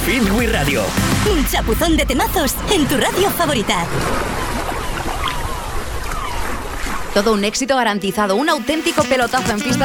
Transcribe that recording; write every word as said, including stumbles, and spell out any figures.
Feel We Radio. Un chapuzón de temazos en tu radio favorita. Todo un éxito garantizado, un auténtico pelotazo en pista